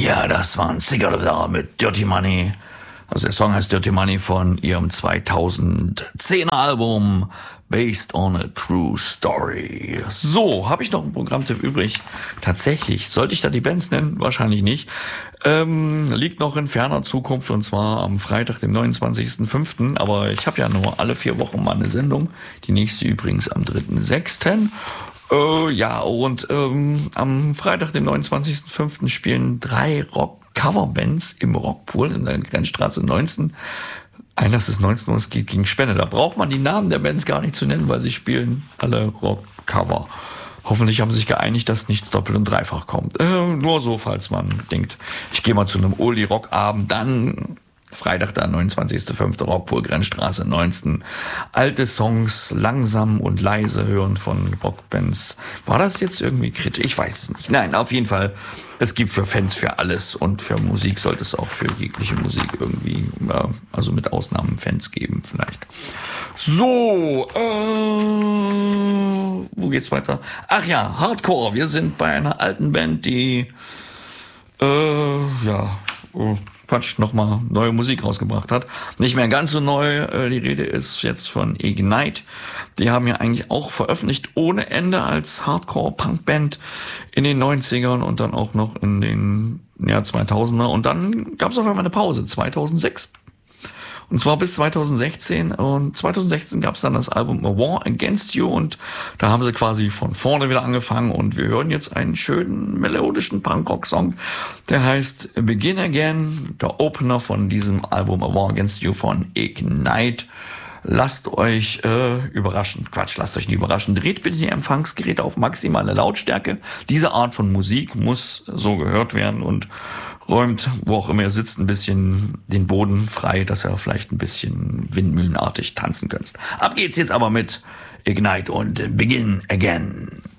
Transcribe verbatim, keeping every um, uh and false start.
Ja, das war ein Cigarette mit Dirty Money. Also der Song heißt Dirty Money von ihrem zweitausendzehner Album Based on a True Story. So, habe ich noch einen Programmtipp übrig? Tatsächlich. Sollte ich da die Bands nennen? Wahrscheinlich nicht. Ähm, liegt noch in ferner Zukunft und zwar am Freitag, dem neunundzwanzigsten fünften Aber ich habe ja nur alle vier Wochen mal eine Sendung. Die nächste übrigens am dritten sechsten Äh, ja, und ähm, am Freitag, dem neunundzwanzigsten fünften spielen drei Rock-Coverbands im Rockpool in der Grenzstraße neunzehn. Einlass ist neunzehn Uhr, es geht gegen Spende. Da braucht man die Namen der Bands gar nicht zu nennen, weil sie spielen alle Rock-Cover. Hoffentlich haben sie sich geeinigt, dass nichts doppelt und dreifach kommt. Äh, nur so, falls man denkt, ich gehe mal zu einem Uli-Rock-Abend, dann Freitag, der neunundzwanzigsten fünften Rockpool, Grenzstraße neunzehn. Alte Songs langsam und leise hören von Rockbands. War das jetzt irgendwie kritisch? Ich weiß es nicht. Nein, auf jeden Fall, es gibt für Fans für alles und für Musik sollte es auch für jegliche Musik irgendwie, äh, also mit Ausnahmen Fans geben vielleicht. So, äh, wo geht's weiter? Ach ja, Hardcore. Wir sind bei einer alten Band, die, äh, ja, äh, Quatsch, nochmal neue Musik rausgebracht hat. Nicht mehr ganz so neu, die Rede ist jetzt von Ignite. Die haben ja eigentlich auch veröffentlicht ohne Ende als Hardcore-Punk-Band in den neunzigern und dann auch noch in den ja, zweitausender. Und dann gab es auf einmal eine Pause, zweitausendsechs. Und zwar bis zweitausendsechzehn. Und zweitausendsechzehn gab es dann das Album A War Against You. Und da haben sie quasi von vorne wieder angefangen. Und wir hören jetzt einen schönen melodischen Punkrock-Song. Der heißt Begin Again. Der Opener von diesem Album A War Against You von Ignite. Lasst euch äh, überraschen. Quatsch, lasst euch nicht überraschen. Dreht bitte die Empfangsgeräte auf maximale Lautstärke. Diese Art von Musik muss so gehört werden und räumt, wo auch immer ihr sitzt, ein bisschen den Boden frei, dass ihr vielleicht ein bisschen windmühlenartig tanzen könnt. Ab geht's jetzt aber mit Ignite und Begin Again.